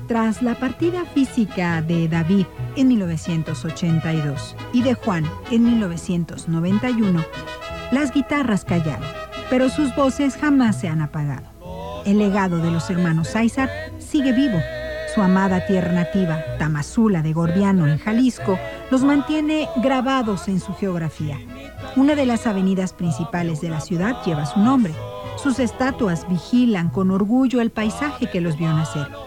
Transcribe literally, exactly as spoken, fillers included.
Tras la partida física de David en mil novecientos ochenta y dos y de Juan en mil novecientos noventa y uno, las guitarras callaron, pero sus voces jamás se han apagado. El legado de los hermanos Sáizar sigue vivo. Su amada tierra nativa, Tamazula de Gordiano, en Jalisco, los mantiene grabados en su geografía. Una de las avenidas principales de la ciudad lleva su nombre. Sus estatuas vigilan con orgullo el paisaje que los vio nacer.